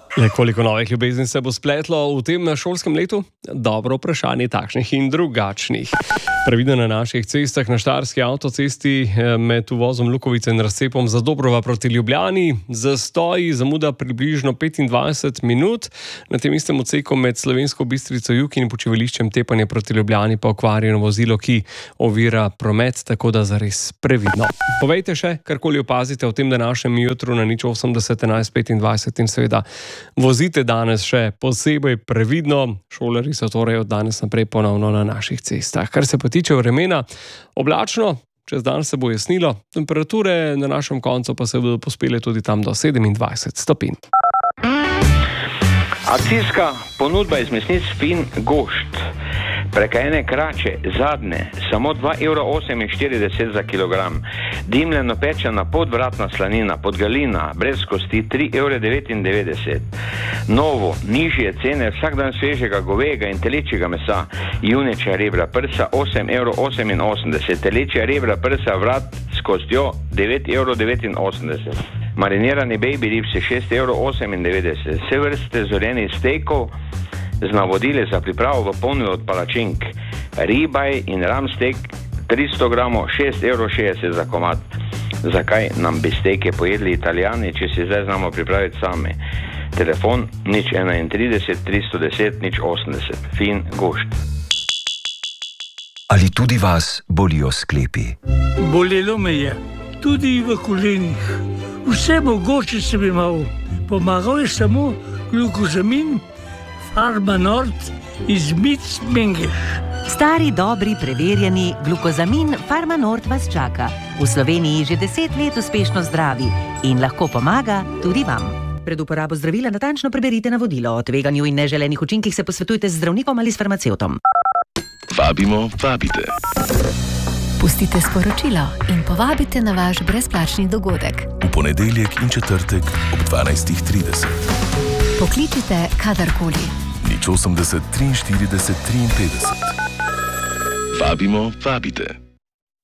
Koliko novih ljubezni se bo spletlo v tem šolskem letu? Dobro vprašanje takšnih in drugačnih. Previdno na naših cestah, na Štajerski avtocesti med uvozom Lukovice in razcepom Zadobrova proti Ljubljani. Zastoji, zamuda približno 25 minut. Na tem istem odseku med Slovensko Bistrico jug in počivališčem Tepanje proti Ljubljani pa okvarjeno vozilo, ki ovira promet, tako da zares previdno. Povejte še, karkoli opazite v tem današnjem jutru na 080 11 25 in seveda vozite danes še posebej previdno. Šolarji so torej od danes naprej ponovno na naših cestah. Kar se pa tiče vremena, oblačno, čez dan se bo jasnilo, temperature na našem koncu pa se bodo pospele tudi tam do 27 stopinj. Akcijska ponudba iz mesnic Fin Gošt. Prekajene krače, zadnje, samo 2,48 € za kilogram. Dimljeno pečena podvratna slanina, podgalina, brez kosti 3,99 €. Novo, nižje cene vsak dan svežega govejega in telečjega mesa. Junečja rebra prsa 8,88 €, telečja rebra prsa vrat s kostjo 9,89 €. Marinirani baby ribsi 6,98 €. Vse vrste zorenih stekov z navodili za pripravo v ponudbi od palačink. Ribaj in ram stek 300 gramov, 6,60 € za komad. Zakaj nam bi steke pojedli Italijani, če si zdaj znamo pripraviti sami? Telefon 031 310 080. Fin Gošt. Ali tudi vas bolijo sklepi? Bolelo me je, tudi v kolenih. Vse mogoče sem imel. Pomagal je samo glukozamin Farma Nord iz Mic Mengeš. Stari, dobri, preverjeni glukozamin Farma Nord vas čaka. V Sloveniji že 10 let uspešno zdravi in lahko pomaga tudi vam. Pred uporabo zdravila natančno preberite navodilo. O tveganju in neželenih učinkih se posvetujte z zdravnikom ali s farmacevtom. Vabimo, vabite. Pustite sporočilo in povabite na vaš brezplačni dogodek. V ponedeljek in četrtek ob 12:30. Pokličite kadarkoli. 080 43 53. Vabimo, vabite.